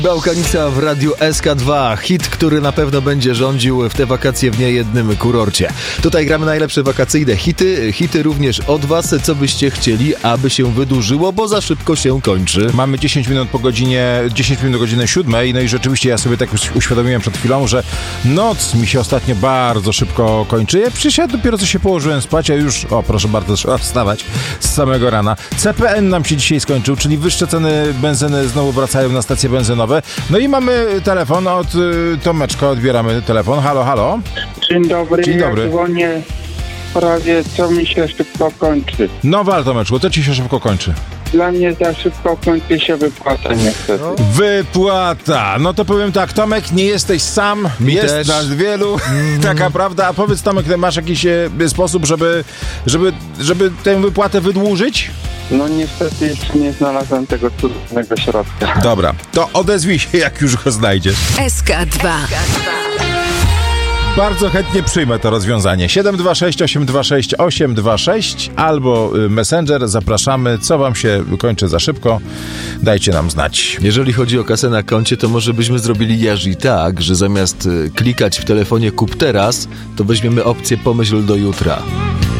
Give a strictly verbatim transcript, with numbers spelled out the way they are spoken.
Bałkanica w Radiu S K dwa. Hit, który na pewno będzie rządził w te wakacje w niejednym kurorcie. Tutaj gramy najlepsze wakacyjne hity. Hity również od was. Co byście chcieli, aby się wydłużyło, bo za szybko się kończy. Mamy dziesięć minut po godzinie, dziesięć minut do godziny siódmej. No i rzeczywiście ja sobie tak uświadomiłem przed chwilą, że noc mi się ostatnio bardzo szybko kończy. Ja przecież ja dopiero co się położyłem spać, a już, o proszę bardzo, trzeba wstawać z samego rana. C P N nam się dzisiaj skończył, czyli wyższe ceny benzyny znowu wracają na stacje benzynowe. No i mamy telefon od y, Tomeczka, odbieramy telefon. Halo, halo. Dzień dobry, Dzień dobry. Ja dzwonię w sprawie, co mi się szybko kończy. No wal, Tomeczku, to ci się szybko kończy. Dla mnie za szybko kończy się wypłata niestety. No. Wypłata. No to powiem tak, Tomek, nie jesteś sam, Mi jest też. nas wielu, mm. taka prawda. A powiedz, Tomek, masz jakiś e, sposób, żeby, żeby, żeby tę wypłatę wydłużyć? No niestety jeszcze nie znalazłem tego cudownego środka. Dobra, to odezwij się, jak już go znajdziesz. S K dwa. Bardzo chętnie przyjmę to rozwiązanie. siedem dwa sześć osiem dwa sześć osiem dwa sześć albo Messenger. Zapraszamy. Co wam się kończy za szybko? Dajcie nam znać. Jeżeli chodzi o kasę na koncie, to może byśmy zrobili jażi tak, że zamiast y, klikać w telefonie kup teraz, to weźmiemy opcję pomyśl do jutra.